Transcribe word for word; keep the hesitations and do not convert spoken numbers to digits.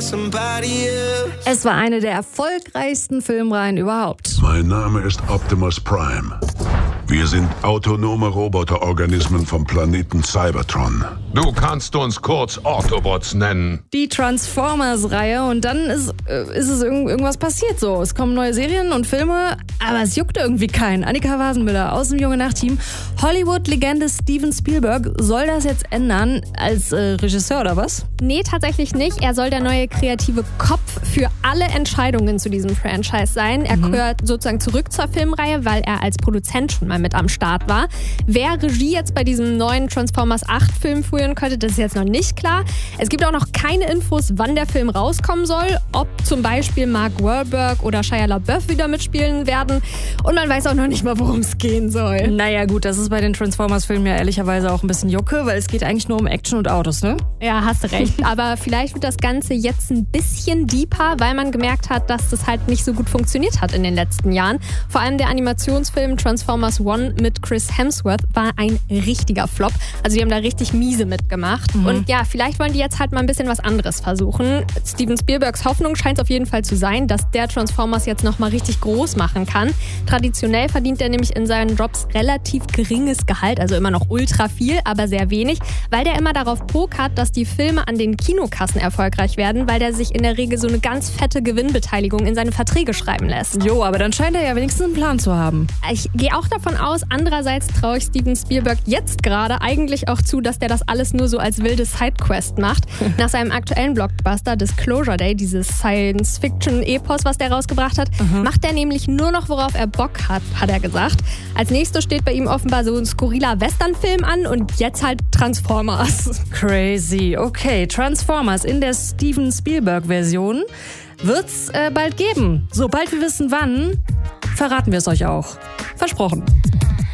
Es war eine der erfolgreichsten Filmreihen überhaupt. Mein Name ist Optimus Prime. Wir sind autonome Roboterorganismen vom Planeten Cybertron. Du kannst uns kurz Autobots nennen. Die Transformers-Reihe und dann ist, äh, ist es irg- irgendwas passiert so. Es kommen neue Serien und Filme, aber es juckt irgendwie keinen. Annika Wasenmüller aus dem Junge-Nacht-Team. Hollywood-Legende Steven Spielberg soll das jetzt ändern als äh, Regisseur oder was? Nee, tatsächlich nicht. Er soll der neue kreative Kopf für alle Entscheidungen zu diesem Franchise sein. Er Mhm. gehört sozusagen zurück zur Filmreihe, weil er als Produzent schon mal mit am Start war. Wer Regie jetzt bei diesem neuen Transformers acht Film führen könnte, das ist jetzt noch nicht klar. Es gibt auch noch keine Infos, wann der Film rauskommen soll, ob zum Beispiel Mark Wahlberg oder Shia LaBeouf wieder mitspielen werden. Und man weiß auch noch nicht mal, worum es gehen soll. Naja gut, das ist bei den Transformers-Filmen ja ehrlicherweise auch ein bisschen Jucke, weil es geht eigentlich nur um Action und Autos, ne? Ja, hast du recht. Aber vielleicht wird das Ganze jetzt ein bisschen deeper, weil man gemerkt hat, dass das halt nicht so gut funktioniert hat in den letzten Jahren. Vor allem der Animationsfilm Transformers One mit Chris Hemsworth war ein richtiger Flop. Also die haben da richtig miese mitgemacht. Mhm. Und ja, vielleicht wollen die jetzt halt mal ein bisschen was anderes versuchen. Steven Spielbergs Hoffnung scheint es auf jeden Fall zu sein, dass der Transformers jetzt nochmal richtig groß machen kann. Traditionell verdient er nämlich in seinen Jobs relativ geringes Gehalt, also immer noch ultra viel, aber sehr wenig, weil der immer darauf pokert, dass die Filme an den Kinokassen erfolgreich werden, weil der sich in der Regel so eine ganz fette Gewinnbeteiligung in seine Verträge schreiben lässt. Jo, aber dann scheint er ja wenigstens einen Plan zu haben. Ich gehe auch davon aus, andererseits traue ich Steven Spielberg jetzt gerade eigentlich auch zu, dass der das alles nur so als wilde Sidequest macht. Nach seinem aktuellen Blockbuster Disclosure Day, dieses Science-Fiction-Epos, was der rausgebracht hat, mhm. macht er nämlich nur noch, worauf er Bock hat, hat er gesagt. Als nächstes steht bei ihm offenbar so ein skurriler Western-Film an und jetzt halt Transformers. Crazy. Okay, Transformers in der Steven Spielberg-Version wird's äh, bald geben. Sobald wir wissen, wann, verraten wir es euch auch. Versprochen.